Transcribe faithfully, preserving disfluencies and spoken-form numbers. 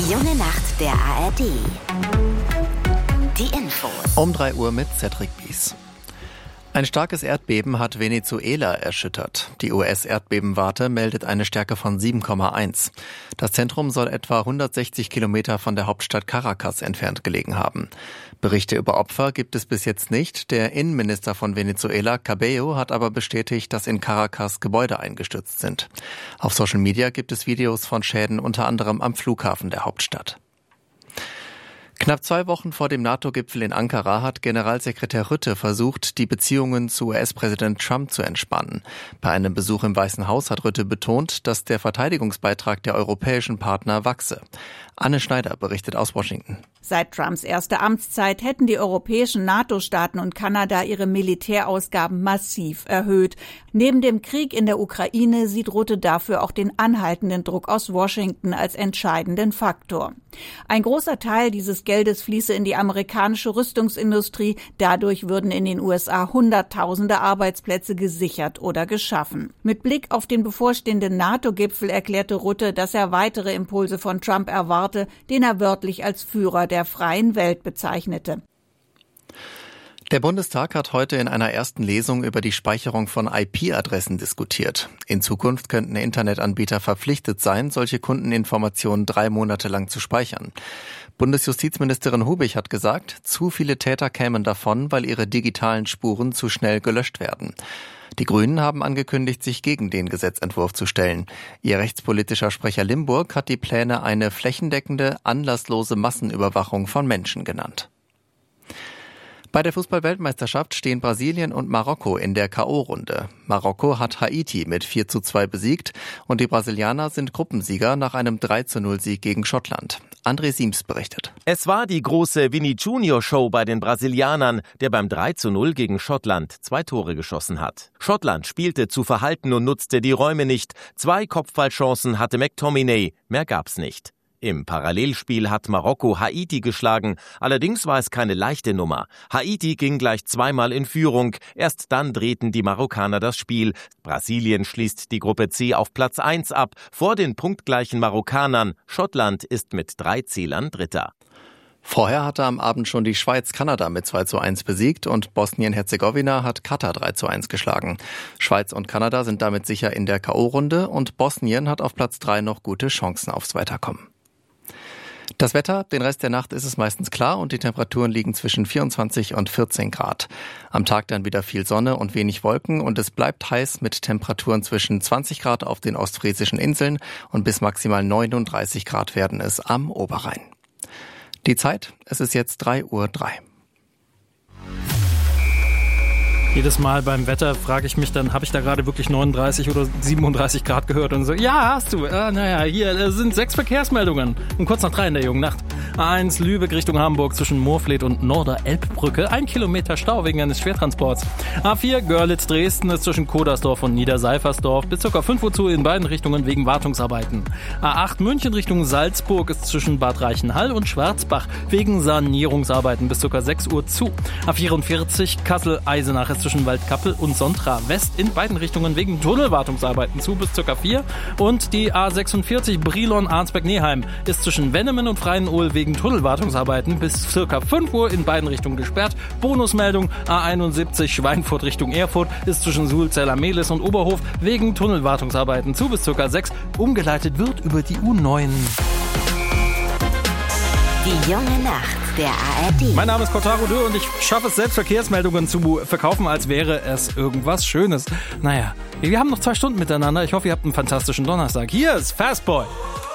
Die junge Nacht der A R D. Die Infos. Um drei Uhr mit Cedric Bies. Ein starkes Erdbeben hat Venezuela erschüttert. Die U S-Erdbebenwarte meldet eine Stärke von sieben Komma eins. Das Zentrum soll etwa hundertsechzig Kilometer von der Hauptstadt Caracas entfernt gelegen haben. Berichte über Opfer gibt es bis jetzt nicht. Der Innenminister von Venezuela, Cabello, hat aber bestätigt, dass in Caracas Gebäude eingestürzt sind. Auf Social Media gibt es Videos von Schäden unter anderem am Flughafen der Hauptstadt. Knapp zwei Wochen vor dem NATO-Gipfel in Ankara hat Generalsekretär Rutte versucht, die Beziehungen zu U S-Präsident Trump zu entspannen. Bei einem Besuch im Weißen Haus hat Rutte betont, dass der Verteidigungsbeitrag der europäischen Partner wachse. Anne Schneider berichtet aus Washington. Seit Trumps erster Amtszeit hätten die europäischen NATO-Staaten und Kanada ihre Militärausgaben massiv erhöht. Neben dem Krieg in der Ukraine sieht Rutte dafür auch den anhaltenden Druck aus Washington als entscheidenden Faktor. Ein großer Teil dieses Geldes fließe in die amerikanische Rüstungsindustrie. Dadurch würden in den U S A Hunderttausende Arbeitsplätze gesichert oder geschaffen. Mit Blick auf den bevorstehenden NATO-Gipfel erklärte Rutte, dass er weitere Impulse von Trump erwarte, den er wörtlich als Führer der freien Welt bezeichnete. Der Bundestag hat heute in einer ersten Lesung über die Speicherung von I P-Adressen diskutiert. In Zukunft könnten Internetanbieter verpflichtet sein, solche Kundeninformationen drei Monate lang zu speichern. Bundesjustizministerin Hubig hat gesagt, zu viele Täter kämen davon, weil ihre digitalen Spuren zu schnell gelöscht werden. Die Grünen haben angekündigt, sich gegen den Gesetzentwurf zu stellen. Ihr rechtspolitischer Sprecher Limburg hat die Pläne eine flächendeckende, anlasslose Massenüberwachung von Menschen genannt. Bei der Fußball-Weltmeisterschaft stehen Brasilien und Marokko in der K O-Runde. Marokko hat Haiti mit vier zu zwei besiegt und die Brasilianer sind Gruppensieger nach einem drei zu null Sieg gegen Schottland. André Siems berichtet. Es war die große Vini Junior Show bei den Brasilianern, der beim drei zu null gegen Schottland zwei Tore geschossen hat. Schottland spielte zu verhalten und nutzte die Räume nicht. Zwei Kopfballchancen hatte McTominay, mehr gab's nicht. Im Parallelspiel hat Marokko Haiti geschlagen, allerdings war es keine leichte Nummer. Haiti ging gleich zweimal in Führung, erst dann drehten die Marokkaner das Spiel. Brasilien schließt die Gruppe C auf Platz eins ab, vor den punktgleichen Marokkanern. Schottland ist mit drei Zählern Dritter. Vorher hatte am Abend schon die Schweiz Kanada mit zwei zu eins besiegt und Bosnien-Herzegowina hat Katar drei zu eins geschlagen. Schweiz und Kanada sind damit sicher in der K O-Runde und Bosnien hat auf Platz drei noch gute Chancen aufs Weiterkommen. Das Wetter, den Rest der Nacht ist es meistens klar und die Temperaturen liegen zwischen vierundzwanzig und vierzehn Grad. Am Tag dann wieder viel Sonne und wenig Wolken und es bleibt heiß mit Temperaturen zwischen zwanzig Grad auf den ostfriesischen Inseln und bis maximal neununddreißig Grad werden es am Oberrhein. Die Zeit, es ist jetzt drei Uhr drei. Jedes Mal beim Wetter frage ich mich dann, habe ich da gerade wirklich neununddreißig oder siebenunddreißig Grad gehört? Und so, ja, hast du. Äh, naja, hier sind sechs Verkehrsmeldungen. Um kurz nach drei in der jungen Nacht. A eins Lübeck Richtung Hamburg zwischen Moorfleet und Norder-Elbbrücke. Ein Kilometer Stau wegen eines Schwertransports. A vier Görlitz Dresden ist zwischen Kodersdorf und Niederseifersdorf bis ca. fünf Uhr zu in beiden Richtungen wegen Wartungsarbeiten. A acht München Richtung Salzburg ist zwischen Bad Reichenhall und Schwarzbach wegen Sanierungsarbeiten bis ca. sechs Uhr zu. A vierundvierzig Kassel-Eisenach ist zwischen Waldkappel und Sontra West in beiden Richtungen wegen Tunnelwartungsarbeiten zu bis ca. vier. Und die A sechsundvierzig Brilon-Arnsberg-Neheim ist zwischen Wennemen und Freienol wegen Tunnelwartungsarbeiten bis ca. fünf Uhr in beiden Richtungen gesperrt. Bonusmeldung A einundsiebzig Schweinfurt Richtung Erfurt ist zwischen Sulzeller-Mehlis und Oberhof wegen Tunnelwartungsarbeiten zu bis ca. sechs. Umgeleitet wird über die U neun. Die junge Nacht der A R D. Mein Name ist Kotaro Dürr und ich schaffe es selbst, Verkehrsmeldungen zu verkaufen, als wäre es irgendwas Schönes. Naja, wir haben noch zwei Stunden miteinander. Ich hoffe, ihr habt einen fantastischen Donnerstag. Hier ist Fastboy.